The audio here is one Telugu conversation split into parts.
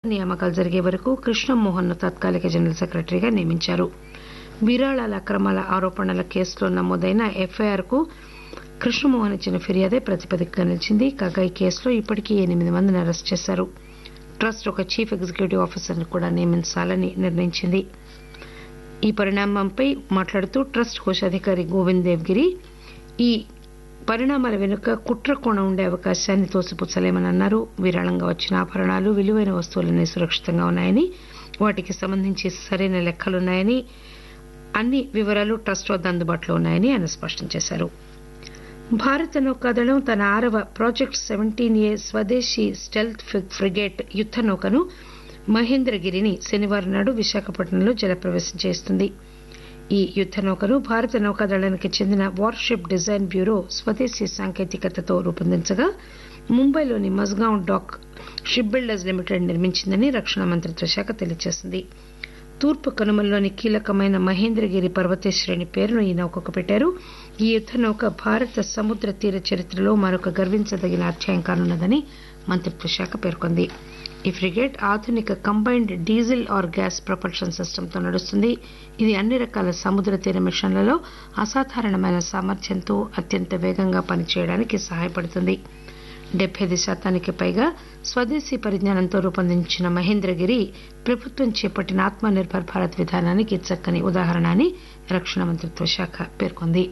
పునర్నియామకాలు జరిగే వరకు కృష్ణమోహన్ను తాత్కాలిక జనరల్ సెక్రటరీగా నియమించారు. విరాళాల అక్రమాల ఆరోపణల కేసులో నమోదైన ఎఫ్ఐఆర్కు కృష్ణమోహన్ ఇచ్చిన ఫిర్యాదే ప్రతిపదికగా నిలిచింది. కాగా ఈ కేసులో ఇప్పటికీ 8 మందిని అరెస్ట్ చేశారు. ట్రస్ట్ ఒక చీఫ్ ఎగ్జిక్యూటివ్ ఆఫీసర్ను కూడా నియమించాలని నిర్ణయించింది. ఈ పరిణామంపై మాట్లాడుతూ ట్రస్ట్ కోశాధికారి గోవింద్ దేవ్గిరి ఈ పరిణామాల వెనుక కుట్ర కోణం ఉండే అవకాశాన్ని తోసిపుచ్చలేమని అన్నారు. విరాళంగా వచ్చిన ఆభరణాలు, విలువైన వస్తువులన్నీ సురక్షితంగా ఉన్నాయని, వాటికి సంబంధించి సరైన లెక్కలున్నాయని, అన్ని వివరాలు ట్రస్ట్ వద్ద అందుబాటులో ఉన్నాయని ఆయన స్పష్టం చేశారు. భారత నౌకాదళం తన 6వ ప్రాజెక్ట్ 17A స్వదేశీ స్టెల్త్ ఫ్రిగేట్ యుద్ద నౌకను మహేంద్రగిరిని శనివారం నాడు విశాఖపట్నంలో జలప్రవేశం చేస్తుంది. ఈ యుద్ద నౌకను భారత నౌకాదళానికి చెందిన వార్షిప్ డిజైన్ బ్యూరో స్వదేశీ సాంకేతికతతో రూపొందించగా ముంబైలోని Mazagon dock ship builders limited నిర్మించిందని రక్షణ మంత్రిత్వ శాఖ తెలియజేసింది. తూర్పు కనుమల్లోని కీలకమైన మహేంద్రగిరి పర్వతశ్రేణి పేరును ఈ నౌకకు పెట్టారు. ఈ యుద్ద నౌక భారత సముద్ర తీర చరిత్రలో మరొక గర్వించదగిన అధ్యాయం కానున్నదని మంత్రిత్వ శాఖ పేర్కొంది. ఈ ఫ్రిగేట్ ఆధునిక combined diesel are gas propulsion సిస్టంతో నడుస్తుంది. ఇది అన్ని రకాల సముద్ర తీర మిషన్లలో అసాధారణమైన సామర్థ్యంతో అత్యంత వేగంగా పనిచేయడానికి సహాయపడుతుంది. 75% పైగా స్వదేశీ పరిజ్ఞానంతో రూపొందించిన మహేంద్రగిరి ప్రభుత్వం చేపట్టిన ఆత్మ నిర్భర్ భారత్ విధానానికి చక్కని ఉదాహరణ అని రక్షణ మంత్రిత్వ శాఖ పేర్కొంది.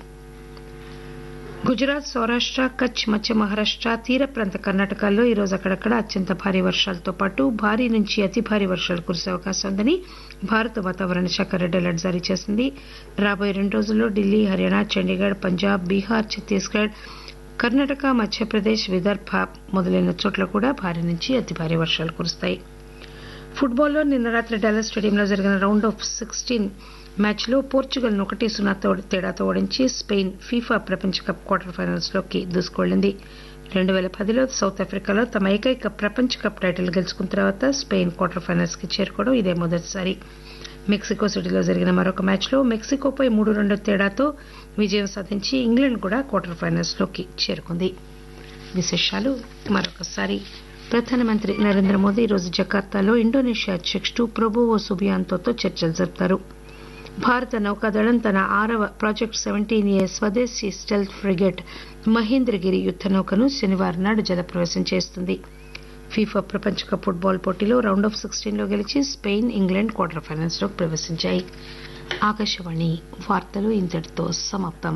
గుజరాత్, సౌరాష్ట, కచ్, మధ్య మహారాష్ట, తీర ప్రాంత కర్ణాటకల్లో ఈరోజు అక్కడక్కడ అత్యంత భారీ వర్షాలతో పాటు భారీ నుంచి అతి భారీ వర్షాలు కురిసే అవకాశం ఉందని భారత వాతావరణ శాఖ రెడ్ అలర్ట్ జారీ చేసింది. రాబోయే 2 రోజుల్లో ఢిల్లీ, హర్యానా, చండీగఢ్, పంజాబ్, బీహార్, ఛత్తీస్గఢ్, కర్ణాటక, మధ్యప్రదేశ్, విదర్భ మొదలైన చోట్ల కూడా భారీ నుంచి అతి భారీ వర్షాలు కురుస్తాయి. ఫుట్బాల్లో నిన్న రాత్రి డాలస్ స్టేడియంలో జరిగిన రౌండ్ ఆఫ్ 16 మ్యాచ్లో పోర్చుగల్ను 1-0 తేడాతో ఓడించి స్పెయిన్ ఫీఫా ప్రపంచ కప్ క్వార్టర్ ఫైనల్స్ లోకి దూసుకువెళ్లింది. 2010లో సౌత్ ఆఫ్రికాలో తమ ఏకైక ప్రపంచ కప్ టైటిల్ గెలుచుకున్న తర్వాత స్పెయిన్ క్వార్టర్ ఫైనల్స్ కి చేరుకోవడం ఇదే మొదటిసారి. మెక్సికో సిటీలో జరిగిన మరొక మ్యాచ్లో మెక్సికోపై 3-2 తేడాతో విజయం సాధించి ఇంగ్లాండ్ కూడా క్వార్టర్ ఫైనల్స్ లోకి చేరుకుంది. విశేషాలు మరొకసారి. ప్రధానమంత్రి నరేంద్ర మోదీ ఈరోజు జకార్తాలో ఇండోనేషియా అధ్యక్షుడు ప్రబోవో సుబియాంతోతో చర్చలు జరుపుతారు. భారత నౌకాదళం తన 6వ ప్రాజెక్ట్ 17A స్వదేశీ స్టెల్త్ ఫ్రిగేట్ మహేంద్రగిరి యుద్ద నౌకను శనివారం నాడు జలప్రవేశం చేస్తుంది. ఫీఫా ప్రపంచ కప్ ఫుట్బాల్ పోటీలో రౌండ్ ఆఫ్ 16లో గెలిచి స్పెయిన్, ఇంగ్లాండ్ క్వార్టర్ ఫైనల్స్ లోకి ప్రవేశించాయి. ఆకాశవాణి వార్తలు ఇంతటితో సమాప్తం.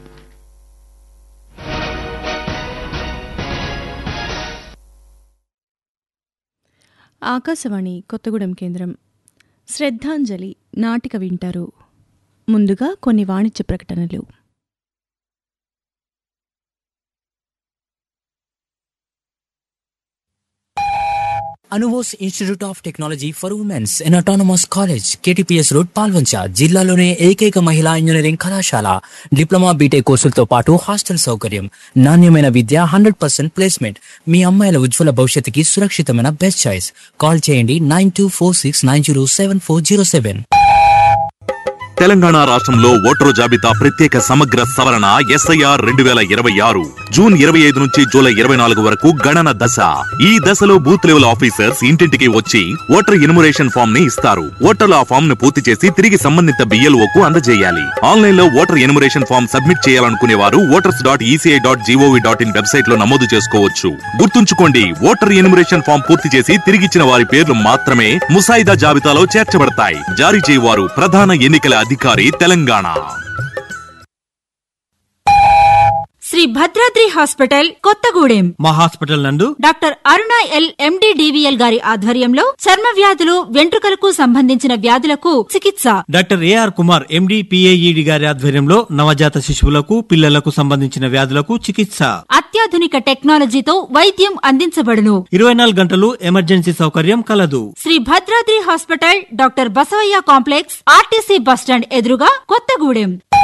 ఆకాశవాణి కొత్తగూడెం కేంద్రం. శ్రద్ధాంజలి నాటిక వింటారు. ముందుగా కొన్ని వాణిజ్య ప్రకటనలు. Anubose institute of technology for women's in autonomous college, KTPS road, Palvancha. జిల్లాలోనే ఏకైక మహిళా ఇంజనీరింగ్ కళాశాల. డిప్లొమా, బీటెక్ కోర్సులతో పాటు హాస్టల్ సౌకర్యం, నాణ్యమైన విద్య, 100% ప్లేస్మెంట్. మీ అమ్మాయిల ఉజ్వల భవిష్యత్తుకి సురక్షితమైన బెస్ట్ చాయిస్. కాల్ చేయండి 9246907407. తెలంగాణ రాష్ట్రంలో ఓటరు జాబితా ప్రత్యేక సమగ్ర సవరణ SIR 2026 జూన్ 25 నుంచి జూలై 24 వరకు గణన దశ. ఈ దశలో బూత్ లెవెల్ ఆఫీసర్స్ ఇంటింటికి వచ్చి ఓటర్ ఎన్యుమరేషన్ ఫామ్ ని ఇస్తారు. ఓటర్లు ఆ ఫామ్ ను పూర్తి చేసి తిరిగి సంబంధిత BLOకు అందజేయాలి. ఆన్లైన్ లో ఓటర్ ఎన్యుమరేషన్ ఫామ్ సబ్మిట్ చేయాలనుకునే వారు voters.eci.gov.in వెబ్సైట్ లో నమోదు చేసుకోవచ్చు. గుర్తుంచుకోండి, ఓటర్ ఎన్యుమరేషన్ ఫామ్ పూర్తి చేసి తిరిగిచ్చిన వారి పేర్లు మాత్రమే ముసాయిదా జాబితాలో చేర్చబడతాయి. జారీ చేయవారు ప్రధాన ఎన్నికల అధికారి, తెలంగాణ. శ్రీ భద్రాద్రి హాస్పిటల్ కొత్తగూడెం. మా హాస్పిటల్ నందు డాక్టర్ అరుణ ఎల్ MD DVL గారి ఆధ్వర్యంలో చర్మ వ్యాధులు, వెంట్రుకలకు సంబంధించిన వ్యాధులకు చికిత్స. Doctor AR Kumar MD PAED గారి ఆధ్వర్యంలో నవజాత శిశువులకు, పిల్లలకు సంబంధించిన వ్యాధులకు చికిత్స. అత్యాధునిక టెక్నాలజీతో వైద్యం అందించబడును. 24 గంటలు ఎమర్జెన్సీ సౌకర్యం కలదు. Shri Bhadradri hospital, doctor Basavaiah complex, RTC bus stand ఎదురుగా, కొత్తగూడెం.